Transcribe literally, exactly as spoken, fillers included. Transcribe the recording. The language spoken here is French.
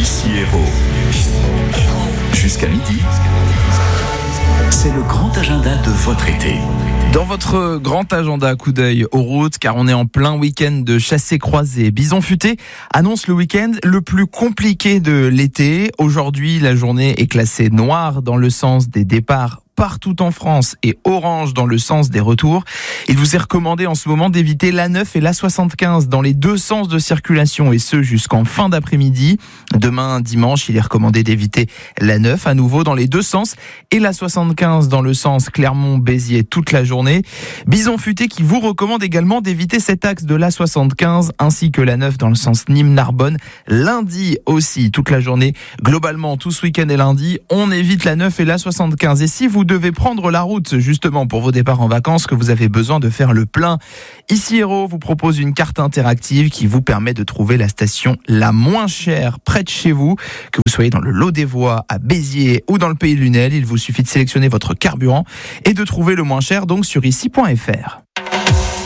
Ici Hérault. Jusqu'à midi, c'est le grand agenda de votre été. Dans votre grand agenda, coup d'œil aux routes, car on est en plein week-end de chassé-croisé. Bison Futé annonce le week-end le plus compliqué de l'été. Aujourd'hui, la journée est classée noire dans le sens des départs partout en France et orange dans le sens des retours. Il vous est recommandé en ce moment d'éviter l'A neuf et l'A soixante-quinze dans les deux sens de circulation et ce jusqu'en fin d'après-midi. Demain, dimanche, il est recommandé d'éviter l'A neuf à nouveau dans les deux sens et l'A soixante-quinze dans le sens Clermont-Béziers toute la journée. Bison Futé qui vous recommande également d'éviter cet axe de l'A soixante-quinze ainsi que l'A neuf dans le sens Nîmes-Narbonne. Lundi aussi, toute la journée. Globalement, tout ce week-end et lundi, on évite l'A neuf et l'A soixante-quinze. Et si vous devez prendre la route justement pour vos départs en vacances, que vous avez besoin de faire le plein, Ici Hérault vous propose une carte interactive qui vous permet de trouver la station la moins chère près de chez vous, que vous soyez dans le Lot-des-Voix, à Béziers ou dans le Pays de Lunel. Il vous suffit de sélectionner votre carburant et de trouver le moins cher donc sur ici point f r.